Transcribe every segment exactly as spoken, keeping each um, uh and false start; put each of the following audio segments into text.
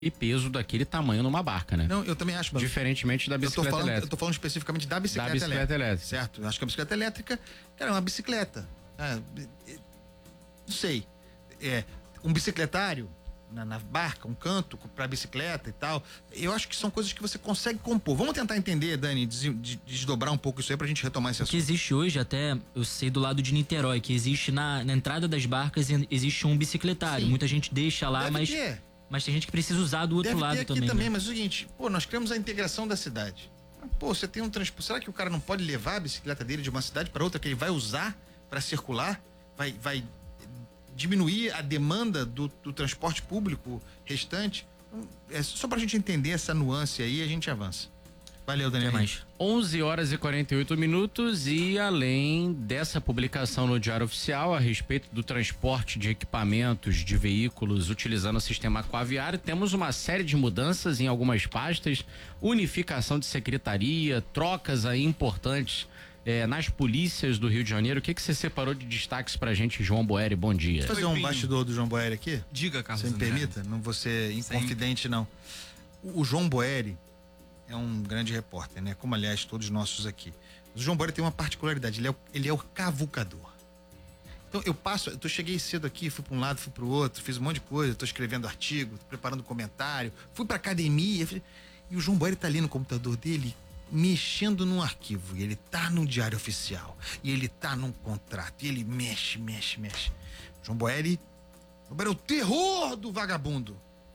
e peso daquele tamanho numa barca, né? Não, eu também acho. Mas diferentemente da bicicleta eu tô falando, elétrica. Eu tô falando especificamente da bicicleta, da bicicleta elétrica. elétrica. Certo? Eu acho que a bicicleta elétrica, cara, é uma bicicleta. É, não sei. É, um bicicletário na, na barca, um canto pra bicicleta e tal. Eu acho que são coisas que você consegue compor. Vamos tentar entender, Dani, des, des, desdobrar um pouco isso aí pra gente retomar esse assunto. O que existe hoje, até eu sei do lado de Niterói, que existe na, na entrada das barcas, existe um bicicletário. Sim. Muita gente deixa lá, Deve mas... ter. Mas tem gente que precisa usar do outro Deve lado ter aqui também. também, né? mas é o seguinte, pô, nós criamos a integração da cidade. Pô, você tem um transporte. Será que o cara não pode levar a bicicleta dele de uma cidade para outra que ele vai usar para circular? Vai, vai diminuir a demanda do, do transporte público restante? É só pra gente entender essa nuance aí, a gente avança. Valeu, Daniel. Mais. onze horas e quarenta e oito minutos, e além dessa publicação no Diário Oficial a respeito do transporte de equipamentos de veículos utilizando o sistema aquaviário, temos uma série de mudanças em algumas pastas, unificação de secretaria, trocas aí importantes eh, nas polícias do Rio de Janeiro. O que que você separou de destaques pra gente, João Boeri? Bom dia. Vou fazer um bastidor do João Boeri aqui? Diga, Carlos. Você me permita? Não vou ser inconfidente, não. O, o João Boeri é um grande repórter, né? Como, aliás, todos nossos aqui. O João Boeri tem uma particularidade, ele é o, ele é o cavucador. Então, eu passo, eu tô, cheguei cedo aqui, fui para um lado, fui para o outro, fiz um monte de coisa, tô escrevendo artigo, tô preparando comentário, fui pra academia, e o João Boeri tá ali no computador dele, mexendo num arquivo, e ele tá no Diário Oficial, e ele tá num contrato, e ele mexe, mexe, mexe. O João Boeri, João Boeri é o terror do vagabundo.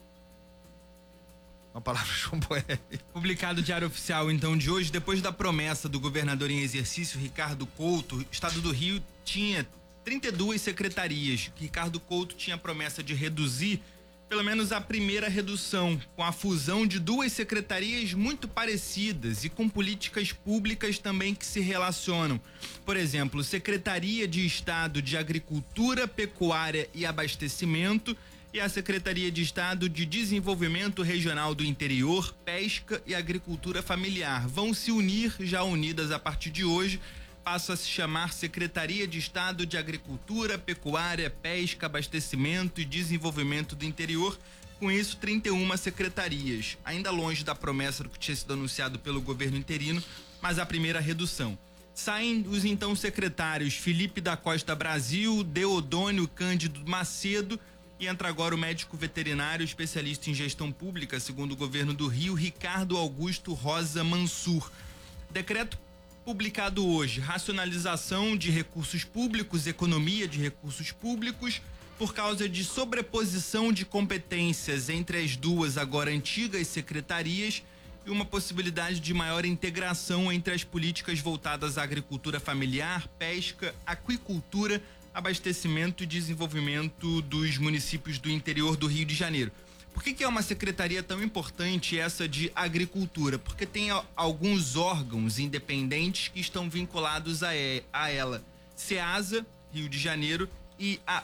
Uma palavra, João Boeri. Publicado o Diário Oficial, então, de hoje, depois da promessa do governador em exercício, Ricardo Couto, o estado do Rio tinha trinta e duas secretarias. Ricardo Couto tinha a promessa de reduzir, pelo menos a primeira redução, com a fusão de duas secretarias muito parecidas e com políticas públicas também que se relacionam. Por exemplo, Secretaria de Estado de Agricultura, Pecuária e Abastecimento, e a Secretaria de Estado de Desenvolvimento Regional do Interior, Pesca e Agricultura Familiar. Vão se unir, já unidas a partir de hoje, passa a se chamar Secretaria de Estado de Agricultura, Pecuária, Pesca, Abastecimento e Desenvolvimento do Interior. Com isso, trinta e uma secretarias. Ainda longe da promessa do que tinha sido anunciado pelo governo interino, mas a primeira redução. Saem os então secretários Felipe da Costa Brasil, Deodônio Cândido Macedo, e entra agora o médico veterinário especialista em gestão pública, segundo o governo do Rio, Ricardo Augusto Rosa Mansur. Decreto publicado hoje, racionalização de recursos públicos, economia de recursos públicos, por causa de sobreposição de competências entre as duas agora antigas secretarias e uma possibilidade de maior integração entre as políticas voltadas à agricultura familiar, pesca, aquicultura, abastecimento e desenvolvimento dos municípios do interior do Rio de Janeiro. Por que que é uma secretaria tão importante essa de agricultura? Porque tem a, alguns órgãos independentes que estão vinculados a, e, a ela. SEASA, Rio de Janeiro, e a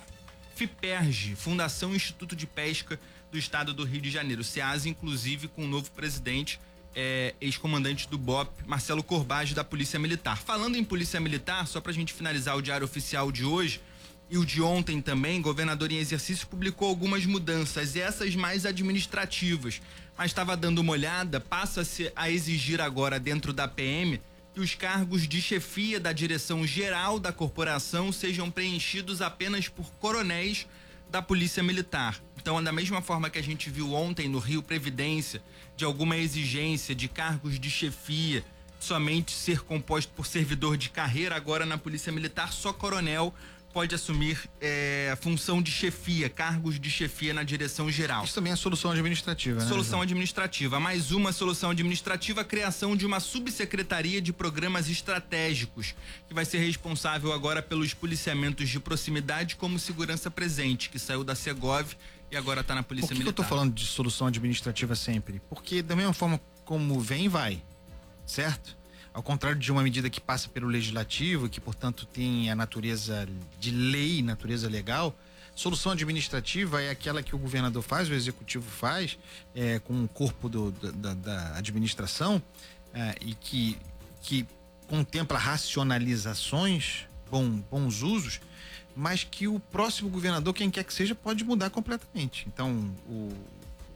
FIPERJ, Fundação Instituto de Pesca do Estado do Rio de Janeiro. SEASA, inclusive, com o novo presidente, é, ex-comandante do B O P, Marcelo Corbage, da Polícia Militar. Falando em Polícia Militar, só pra gente finalizar o Diário Oficial de hoje, e o de ontem também, governador em exercício publicou algumas mudanças, essas mais administrativas, mas estava dando uma olhada, passa-se a exigir agora dentro da P M que os cargos de chefia da direção geral da corporação sejam preenchidos apenas por coronéis da Polícia Militar. Então, da mesma forma que a gente viu ontem no Rio Previdência, de alguma exigência de cargos de chefia somente ser composto por servidor de carreira, agora na Polícia Militar só coronel pode assumir é, função de chefia, cargos de chefia na direção geral. Isso também é solução administrativa, né? Solução administrativa. Mais uma solução administrativa, a criação de uma subsecretaria de programas estratégicos, que vai ser responsável agora pelos policiamentos de proximidade como segurança presente, que saiu da Segov e agora está na Polícia Por que Militar. que eu tô falando de solução administrativa sempre? Porque da mesma forma como vem, vai, certo? Ao contrário de uma medida que passa pelo legislativo, que portanto tem a natureza de lei, natureza legal, solução administrativa é aquela que o governador faz, o executivo faz, é, com o corpo do, da, da administração, é, e que, que contempla racionalizações, bom, bons usos, mas que o próximo governador, quem quer que seja, pode mudar completamente. Então, o, o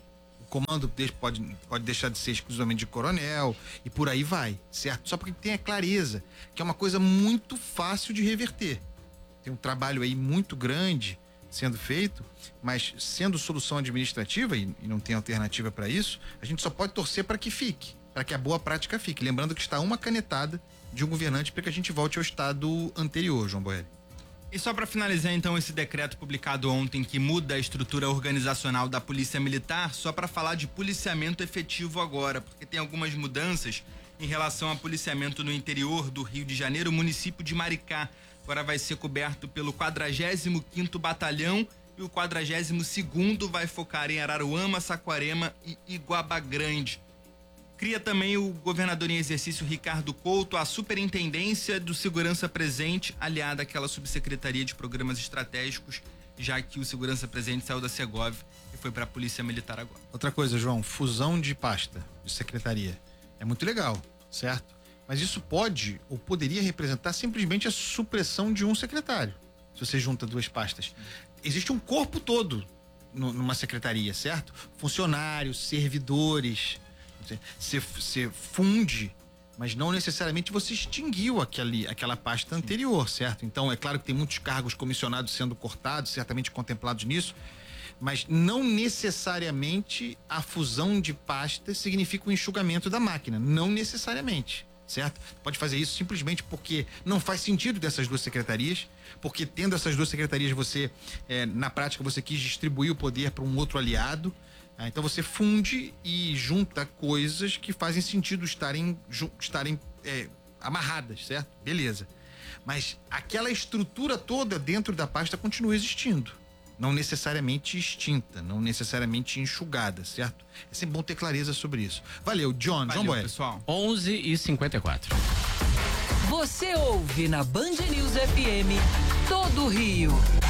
O comando pode, pode deixar de ser exclusivamente de coronel e por aí vai, certo? Só porque tenha clareza, que é uma coisa muito fácil de reverter. Tem um trabalho aí muito grande sendo feito, mas sendo solução administrativa e, e não tem alternativa para isso, a gente só pode torcer para que fique, para que a boa prática fique. Lembrando que está uma canetada de um governante para que a gente volte ao estado anterior, João Boeri. E só para finalizar então esse decreto publicado ontem que muda a estrutura organizacional da Polícia Militar, só para falar de policiamento efetivo agora, porque tem algumas mudanças em relação a policiamento no interior do Rio de Janeiro. O município de Maricá agora vai ser coberto pelo quadragésimo quinto Batalhão e o quadragésimo segundo vai focar em Araruama, Saquarema e Iguaba Grande. Cria também o governador em exercício Ricardo Couto a Superintendência do Segurança Presente, aliada àquela subsecretaria de Programas Estratégicos, já que o Segurança Presente saiu da Segov e foi para a Polícia Militar agora. Outra coisa, João, fusão de pasta, de secretaria. É muito legal, certo? Mas isso pode ou poderia representar simplesmente a supressão de um secretário, se você junta duas pastas. Existe um corpo todo no, numa secretaria, certo? Funcionários, servidores. Você, você funde, mas não necessariamente você extinguiu aquele, aquela pasta anterior, certo? Então, é claro que tem muitos cargos comissionados sendo cortados, certamente contemplados nisso, mas não necessariamente a fusão de pastas significa o enxugamento da máquina, não necessariamente, certo? Pode fazer isso simplesmente porque não faz sentido dessas duas secretarias, porque tendo essas duas secretarias você, é, na prática, você quis distribuir o poder para um outro aliado. Ah, então você funde e junta coisas que fazem sentido estarem, estarem é, amarradas, certo? Beleza. Mas aquela estrutura toda dentro da pasta continua existindo. Não necessariamente extinta, não necessariamente enxugada, certo? É sempre bom ter clareza sobre isso. Valeu, John. Valeu, João Boeri. pessoal. onze e cinquenta e quatro. Você ouve na Band News F M todo o Rio.